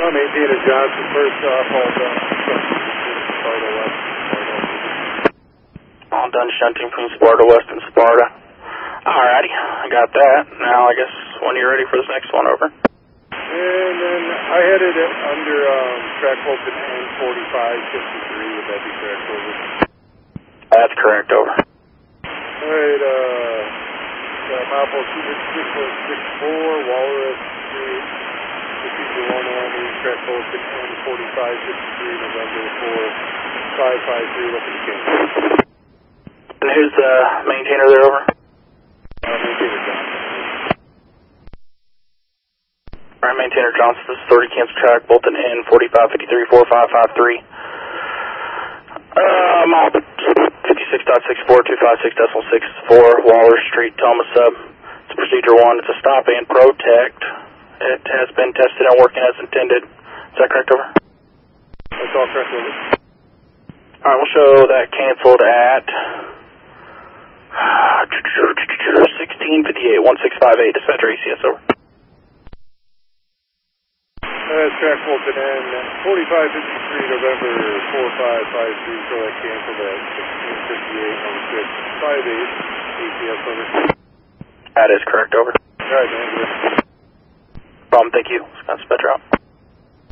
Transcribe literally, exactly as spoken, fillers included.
Uh, maintainer Johnson, first off, all done. Sparta West. All done shunting from Sparta West and Sparta. Alrighty, I got that. Now I guess when you're ready for this next one, over. And then I headed it under um, track open N forty-five fifty-three. Would that be correct, over? That's correct, over. Alright, uh, got Maple six four six four, Walrus Street, procedure one one, track open N forty-five fifty-three, November four five five three, looking to cancel. And who's the maintainer there, over? Uh, maintainer Johnson. Alright, maintainer Johnson, this is thirty cancel track, Bolton N forty-five fifty-three four five five three. Uh, mile fifty-six point six four two five six decimal six four, Waller Street, Thomas Sub. It's procedure one, it's a stop and protect. It has been tested and working as intended. Is that correct, over? That's all correct, over. Alright, we'll show that canceled at sixteen fifty-eight, one six five eight, dispatcher A C S, over. That's track open N forty-five fifty-three, November four five five three, so that canceled at sixteen fifty-eight, one six five eight, A C S, over. That is correct, over. Alright, man. Problem, thank you. Dispatcher out.